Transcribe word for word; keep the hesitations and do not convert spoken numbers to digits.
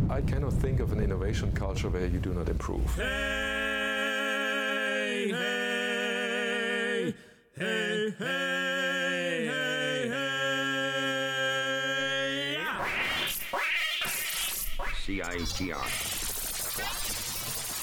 I cannot think of an innovation culture where you do not improve. Hey, hey, hey, hey, hey, hey. C I T R